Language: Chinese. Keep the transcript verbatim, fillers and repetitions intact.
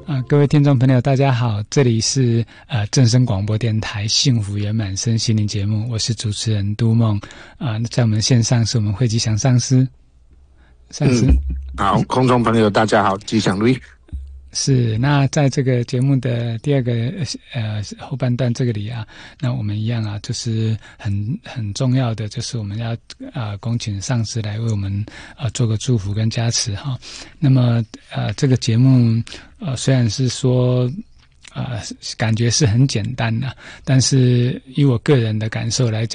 啊，各位听众朋友，大家好，这里是呃正声广播电台幸福圆满身心灵节目，我是主持人都梦啊，在我们线上是我们慧吉祥上师，上师、 嗯，好，空中朋友大家好，吉祥如意。 是，那在这个节目的第二个呃后半段这个里啊，那我们一样啊，就是很很重要的，就是我们要啊、呃、恭请上师来为我们啊、呃、做个祝福跟加持哈。那么呃这个节目呃虽然是说啊、呃、感觉是很简单的，但是以我个人的感受来讲。